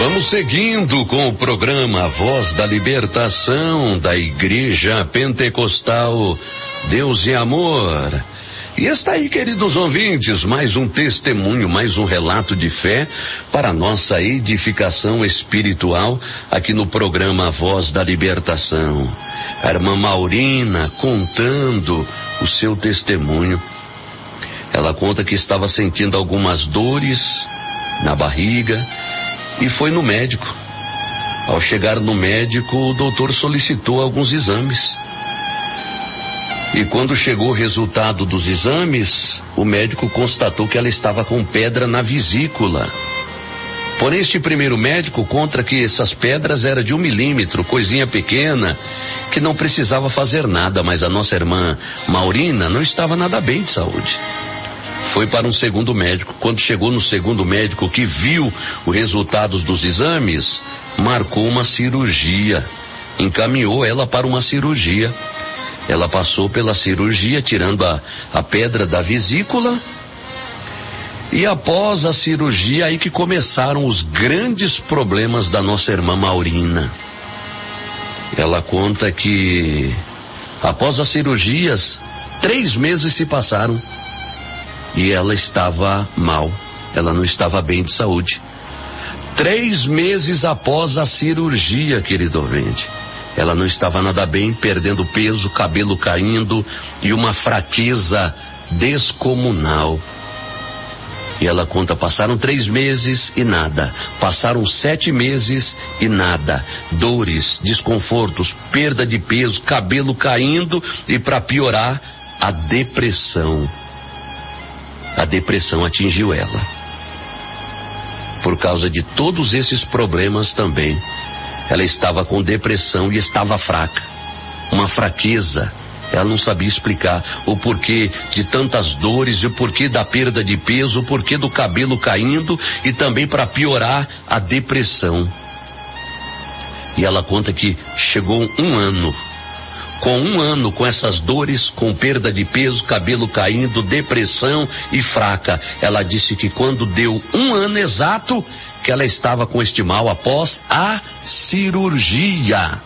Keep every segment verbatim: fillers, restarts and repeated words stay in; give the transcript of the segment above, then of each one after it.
Vamos seguindo com o programa Voz da Libertação da Igreja Pentecostal Deus e Amor. E está aí, queridos ouvintes, mais um testemunho, mais um relato de fé para nossa edificação espiritual aqui no programa Voz da Libertação. A irmã Maurina contando o seu testemunho. Ela conta que estava sentindo algumas dores na barriga e foi no médico. Ao chegar no médico, o doutor solicitou alguns exames. E quando chegou o resultado dos exames, o médico constatou que ela estava com pedra na vesícula. Porém, este primeiro médico conta que essas pedras eram de um milímetro, coisinha pequena, que não precisava fazer nada, mas a nossa irmã Maurina não estava nada bem de saúde. Foi para um segundo médico. Quando chegou no segundo médico, que viu os resultados dos exames, marcou uma cirurgia, encaminhou ela para uma cirurgia. Ela passou pela cirurgia, tirando a, a pedra da vesícula, e após a cirurgia, aí que começaram os grandes problemas da nossa irmã Maurina. Ela conta que após as cirurgias, três meses se passaram e ela estava mal, ela não estava bem de saúde. Três meses após a cirurgia, querido ouvinte, ela não estava nada bem, perdendo peso, cabelo caindo e uma fraqueza descomunal. E ela conta, passaram três meses e nada, passaram sete meses e nada, dores, desconfortos, perda de peso, cabelo caindo e, para piorar, a depressão. A depressão atingiu ela. Por causa de todos esses problemas também, ela estava com depressão e estava fraca, uma fraqueza. Ela não sabia explicar o porquê de tantas dores, e o porquê da perda de peso, o porquê do cabelo caindo e também, para piorar, a depressão. E ela conta que chegou um ano, com um ano com essas dores, com perda de peso, cabelo caindo, depressão e fraca. Ela disse que quando deu um ano exato, que ela estava com este mal após a cirurgia,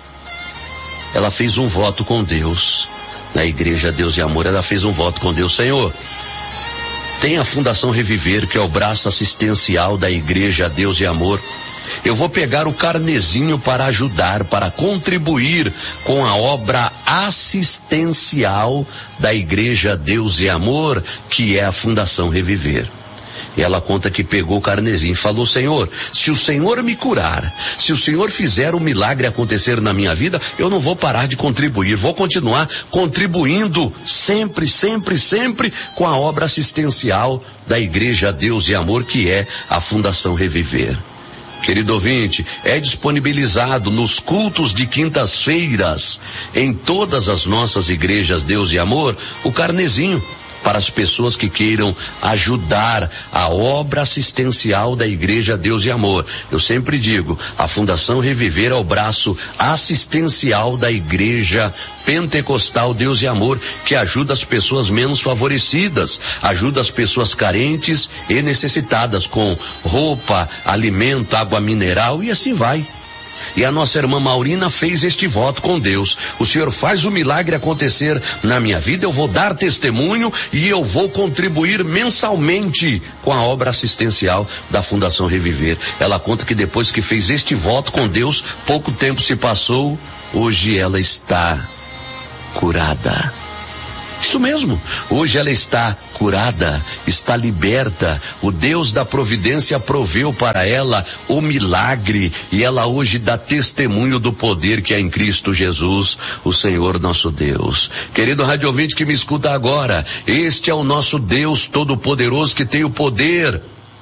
ela fez um voto com Deus. Na igreja Deus e Amor, ela fez um voto com Deus. Senhor, tem a Fundação Reviver, que é o braço assistencial da igreja Deus e Amor. Eu vou pegar o carnezinho para ajudar, para contribuir com a obra assistencial da igreja Deus e Amor, que é a Fundação Reviver. E ela conta que pegou o carnezinho e falou: Senhor, se o Senhor me curar, se o Senhor fizer um milagre acontecer na minha vida, eu não vou parar de contribuir, vou continuar contribuindo sempre, sempre, sempre com a obra assistencial da igreja Deus e Amor, que é a Fundação Reviver. Querido ouvinte, é disponibilizado nos cultos de quintas-feiras, em todas as nossas igrejas Deus e Amor, o carnezinho, para as pessoas que queiram ajudar a obra assistencial da igreja Deus e Amor. Eu sempre digo, a Fundação Reviver é o braço assistencial da igreja Pentecostal Deus e Amor, que ajuda as pessoas menos favorecidas, ajuda as pessoas carentes e necessitadas com roupa, alimento, água mineral e assim vai. E a nossa irmã Maurina fez este voto com Deus: o Senhor faz o milagre acontecer na minha vida, eu vou dar testemunho e eu vou contribuir mensalmente com a obra assistencial da Fundação Reviver. Ela conta que depois que fez este voto com Deus, pouco tempo se passou, hoje ela está curada. Isso mesmo, hoje ela está curada, está liberta. O Deus da providência proveu para ela o milagre e ela hoje dá testemunho do poder que é em Cristo Jesus, o Senhor nosso Deus. Querido rádio ouvinte que me escuta agora, este é o nosso Deus Todo-Poderoso, que tem o poder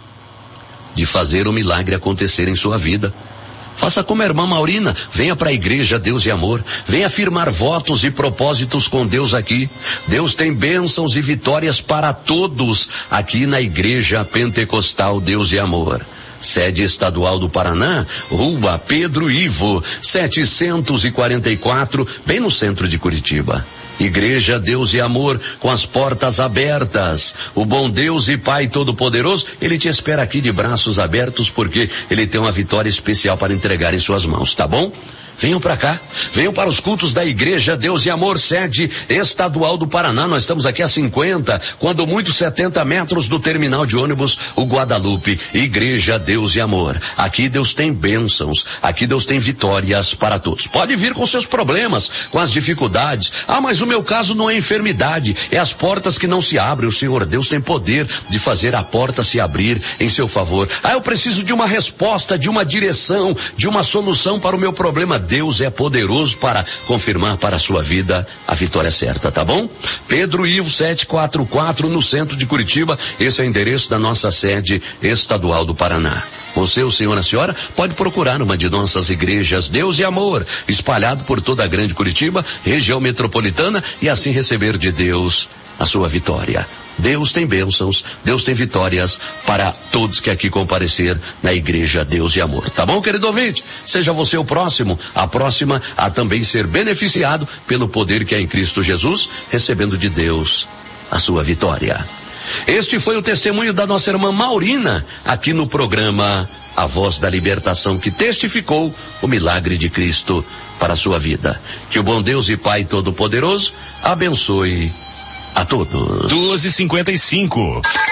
de fazer o milagre acontecer em sua vida. Faça como a irmã Maurina, venha para a igreja Deus e Amor, venha firmar votos e propósitos com Deus aqui. Deus tem bênçãos e vitórias para todos aqui na igreja Pentecostal Deus e Amor. sede estadual do Paraná, Rua Pedro Ivo, setecentos e quarenta e quatro, bem no centro de Curitiba. Igreja Deus e Amor, com as portas abertas. O bom Deus e Pai Todo-Poderoso, Ele te espera aqui de braços abertos, porque Ele tem uma vitória especial para entregar em suas mãos, tá bom? Venham para cá, venham para os cultos da Igreja Deus e Amor, sede estadual do Paraná. Nós estamos aqui a cinquenta, quando muito setenta metros do terminal de ônibus, o Guadalupe. Igreja Deus e Amor. Aqui Deus tem bênçãos, aqui Deus tem vitórias para todos. Pode vir com seus problemas, com as dificuldades. Ah, mas o meu caso não é enfermidade, é as portas que não se abrem. O Senhor Deus tem poder de fazer a porta se abrir em seu favor. Ah, eu preciso de uma resposta, de uma direção, de uma solução para o meu problema. Deus é poderoso para confirmar para a sua vida a vitória certa, tá bom? Pedro Ivo setecentos e quarenta e quatro, no centro de Curitiba. Esse é o endereço da nossa sede estadual do Paraná. Você, o senhor, a senhora, pode procurar uma de nossas igrejas Deus e Amor, espalhado por toda a grande Curitiba, região metropolitana, e assim receber de Deus a sua vitória. Deus tem bênçãos, Deus tem vitórias para todos que aqui comparecer na Igreja Deus e Amor. Tá bom, querido ouvinte? Seja você o próximo, a próxima a também ser beneficiado pelo poder que é em Cristo Jesus, recebendo de Deus a sua vitória. Este foi o testemunho da nossa irmã Maurina, aqui no programa A Voz da Libertação, que testificou o milagre de Cristo para a sua vida. Que o bom Deus e Pai Todo-Poderoso abençoe a todos. duas e cinquenta e cinco.